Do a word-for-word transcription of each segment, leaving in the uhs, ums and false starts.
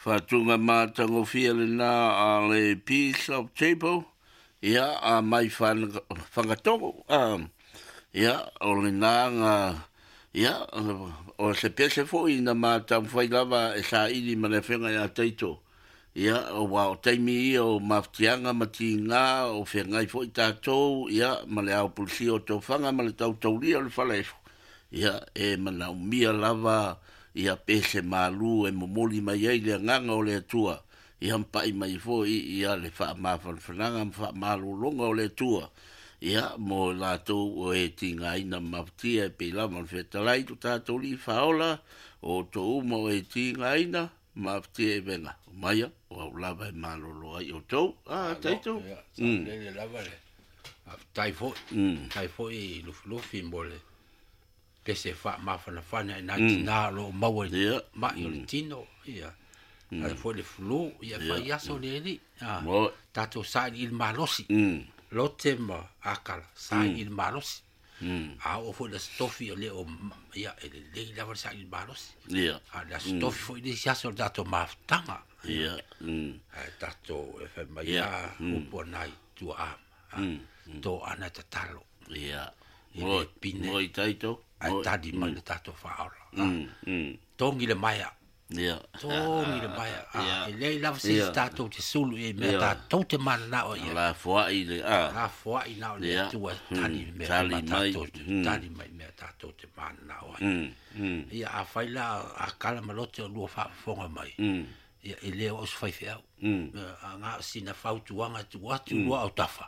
Whatunga mātango fia le nā a le Peace of Table. Ia a mai whangatongo. Ia o le nā ngā. Ia o se pese fo i na mātang whailawa e sa ili ma le whenga ia teito. Ia o wa o taimi i o maftianga mati ngā o whengai fo i tātou. Ia ma le au pulsi o tō whanga ma le tau tauri o le whalefu. Ia e mana umia lava. Ia pese malu e momoli mai ai le nganga o le atua. Ia mpai mai fo i ia le wha mawhan whananga mwha malu longa o le atua. Ia mo lātou o e tinga ina mawtia e pei lama whetalai tu tātou li whaola o tō uma o e tinga ina mawtia e venga. Maia o au lava e malolo ai o tō. Ah, taitou. Ia, sa lele lava le. Tai fo, tai fo i lufi lufi mbole. Pese fa ma fa na fa na na na lo mawe ma yo le tino ia ala fo le flu ia fa ia so le ni ah tato sa il malosi lo tema akala sa il malosi a o fo le stofi le o ia le le la sa il malosi ia a la stofi fo le sia so dato ma tanga ia tato e fa ma ia o po nai tu a to ana tatalo ia mo mo taito ai tadi mai le tato whaora. Tongi le maia. Ia. Tongi le maia. E lei lava se tato te sulu e mea tato te mana na o ia. La fua i le a. La fua i na o le tua tani mea tato. Tani mai mea tato te mana na o ia. Ia a whaila a kala malote o lua whaafonga mai. Ia e leo o swai whiau. A ngā sina whautuanga tu atu lua au tafa.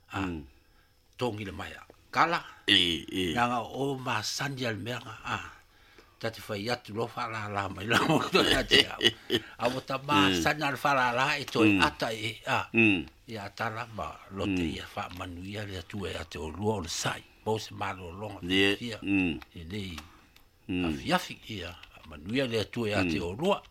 Tongi le maia. Kala e e nga o ma sanjal merga ah tati fa yatu lo fa la la mai la mo to tati a o ta ma sanjal fa la la e to ata e ah ya tala ma lo te ya fa manuia le tu e ate o lo sai bo se ma lo long e e nei a fia fi ya manuia le tu e ate o lo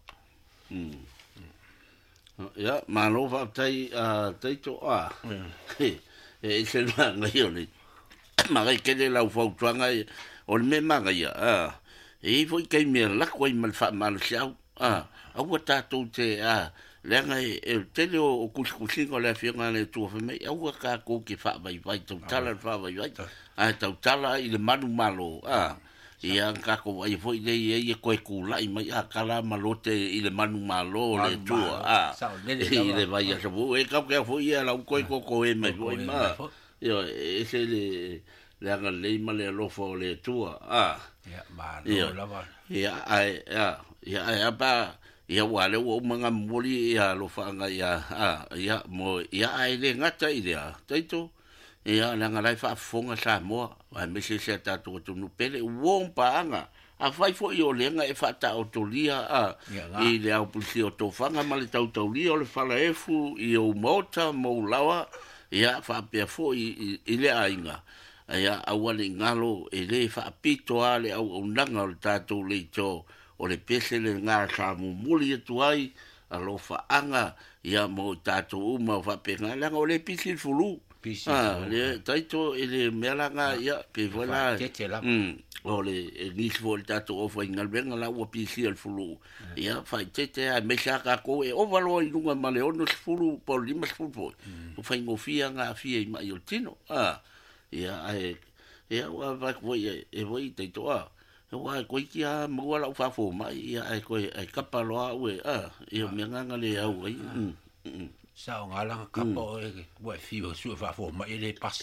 ya ma lo fa tai a tai to a e se na ngai ole magai kele lau fautuanga o le me maga ia ah e foi kai me la koi mal fa mal xiao ah au tatou te ah lenga e tele o kuskusingo le fianga le tu fa me au ka ko ki fa vai vai tu tala fa vai vai ah tu tala i le manu malo ah ia ka ko vai foi le e ko ku lai mai a kala malote i le manu malo le tu ah i le vai a so e ka ka foi ia la ko ko ko e me foi ma io ese le le anga le male lo fo le tua ah ya ma no la va ya ai ya ya ya ba ya wale wo manga moli ya lo fa nga ya ah ya mo ya ai le ngata idea taito ya la nga lai fa fonga sa mo wa me se se ta to tu no pele wo pa anga a fai fo io le nga e fa ta autolia ah i le au pulsi o to fanga male ta autolia le fa la efu i o mota mo lawa ia fa pe fo i le ainga ia awale ngalo e le fa pito ale au unanga o tato le to o le pese le nga sa mu muli tu ai alo fa anga ia mo tato uma fa pe ngala o le pisi fulu ah le taito e le melanga ia pe vola o le ni fo tato o fa ngal venga la o pisi al fulu ia fa tete a me sa ka ko e o valo i lunga male ono fulu por lima fulu o fa ngofia nga fia i mai o tino ah ia ai ia wa va ko e e voi te to a wa ko ki a mo la fa fo mai ia ai ko ai kapalo a we a ia me nga le au ai sa o ngala kapo e wa fi o su fa fo mai le pas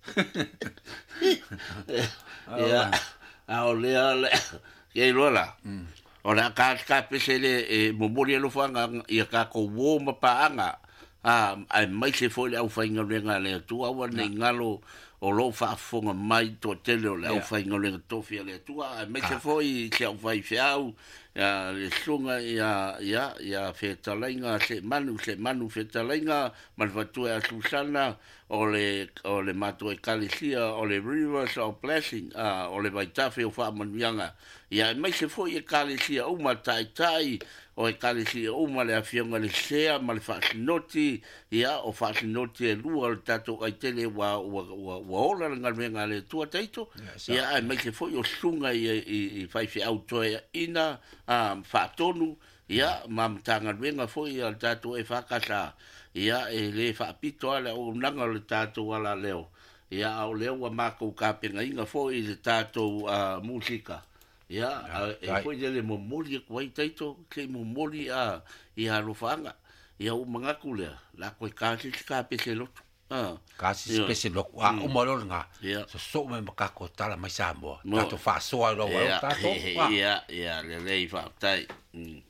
ia a o le ale ke lola ora ka ka pese le e mo mo le lo fa nga ia ka ko wo ma pa anga a ai mai se fo le au fa nga le nga le tu a wa ne ngalo o lo fa fonga mai to tele o le au fa ngole to fia le tua me se foi se au vai fiau ya le sunga ya ya ya fetalinga se manu se manu fetalinga mal fatu a susana o le o le mato e kalisia o le rivers of blessing a o le vai tafe o fa manuanga ya me se foi e kalisia o matai tai o e kalisia o male a fianga le sea mal fa noti ya o fa noti e lua o tato ai tele wa wa wa ola nga venga le tua taito ia ai mai se foi o sunga i i fai fi auto ina a fa tonu ia mam tanga wenga fo ia tatu e fakasa ia e le fa pito ala o nanga le tatu ala leo ia au leo wa mako ka penga inga fo i le tatu a musika ia e fo i le momoli ko i taito ke momoli a ia lo fanga ia o manga kule la ko ka si ka pese lo ah kasi spesial lo a o molo nga so so me makako tala mai sa mo tato fa so lo wa tato ia ia le le fa tai